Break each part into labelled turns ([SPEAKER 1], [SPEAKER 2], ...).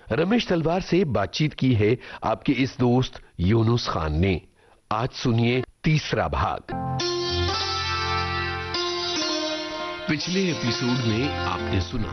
[SPEAKER 1] रमेश तलवार से बातचीत की है आपके इस दोस्त यूनुस खान ने। आज सुनिए तीसरा भाग। पिछले एपिसोड में आपने सुना,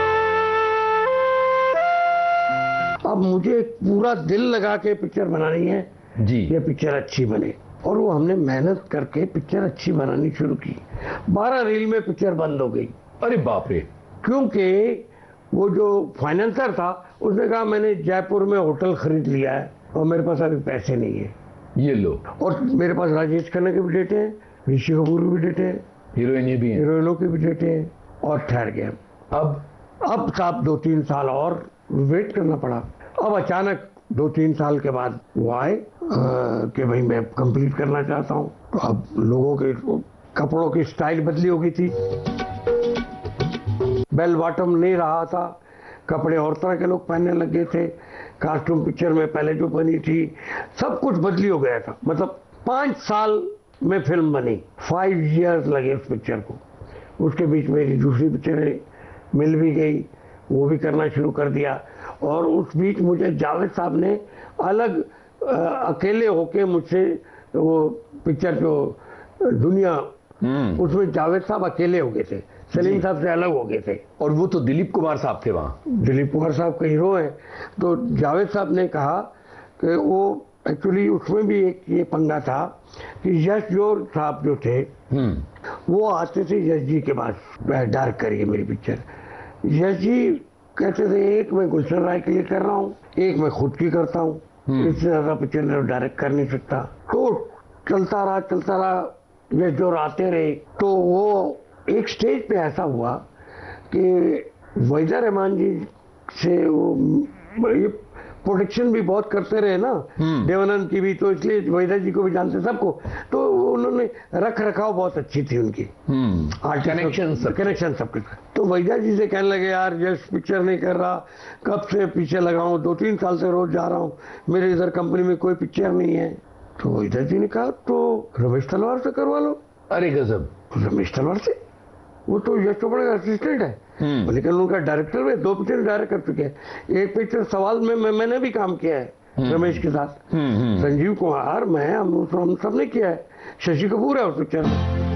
[SPEAKER 2] अब मुझे पूरा दिल लगा के पिक्चर बनानी है
[SPEAKER 3] जी।
[SPEAKER 2] ये पिक्चर अच्छी बने, और वो हमने मेहनत करके पिक्चर अच्छी बनानी शुरू की। 12 रील में पिक्चर बंद हो गई।
[SPEAKER 3] अरे बाप रे।
[SPEAKER 2] क्योंकि वो जो फाइनेंसर था उसने कहा मैंने जयपुर में होटल खरीद लिया है और मेरे पास अभी पैसे नहीं है।
[SPEAKER 3] ये लो।
[SPEAKER 2] और मेरे पास राजेश खन्ना के भी डेटे हैं, ऋषि कपूर के भी डेटे हैं,
[SPEAKER 3] हीरोइनें भी हैं,
[SPEAKER 2] हीरोइनों के भी डेटे हैं, और ठहर गया। अब साहब 2-3 साल और वेट करना पड़ा। अब अचानक 2-3 साल के बाद वो आए कि भाई मैं कंप्लीट करना चाहता हूँ। तो अब लोगों के कपड़ों की स्टाइल बदली हो गई थी, बेल बॉटम नहीं रहा था, कपड़े और तरह के लोग पहनने लग गए थे। कास्ट्यूम पिक्चर में पहले जो बनी थी सब कुछ बदली हो गया था। मतलब 5 साल में फिल्म बनी, 5 years लगे उस पिक्चर को। उसके बीच मेरी दूसरी पिक्चरें मिल भी गई, वो भी करना शुरू कर दिया। और उस बीच मुझे जावेद साहब ने अलग अकेले होके मुझसे वो पिक्चर जो दुनिया, उसमें जावेद साहब अकेले हो गए थे, सलीम साहब से अलग हो गए थे।
[SPEAKER 3] और वो तो दिलीप कुमार साहब थे वहां।
[SPEAKER 2] दिलीप कुमार साहब के हीरो हैं। तो जावेद साहब ने कहा कि वो एक्चुअली उसमें भी एक ये पंगा था कि यश जोर साहब जो थे वो आते थे यश जी के पास, डायरेक्ट करिए मेरी पिक्चर। यश जी कहते थे एक मैं गुलशन राय के लिए कर रहा हूँ, एक मैं खुद की करता हूँ, इससे ज्यादा पिक्चर डायरेक्ट कर नहीं सकता। तो चलता रहा, यश जोर आते रहे। तो वो एक स्टेज पे ऐसा हुआ कि वहीदा रहमान जी से वो प्रोटेक्शन भी बहुत करते रहे ना, देवानंद की भी, तो इसलिए वहीदा जी को भी जानते सबको। तो उन्होंने रख रखाव बहुत अच्छी थी उनकी, कनेक्शन सबके। तो वहीदा जी से कहने लगे यार यश पिक्चर नहीं कर रहा, कब से पीछे लगा हूँ, 2-3 साल से रोज जा रहा हूँ, मेरे इधर कंपनी में कोई पिक्चर नहीं है। तो वहीदा जी ने कहा तो रमेश तलवार से करवा लो।
[SPEAKER 3] अरे गजब।
[SPEAKER 2] रमेश तलवार से? वो तो यश चोपड़ा का असिस्टेंट है, लेकिन उनका डायरेक्टर में 2 पिक्चर डायरेक्ट कर चुके हैं। एक पिक्चर सवाल में मैंने भी काम किया है रमेश के साथ, संजीव कुमार, मैं, हम सबने किया है। शशि कपूर है उस पिक्चर में।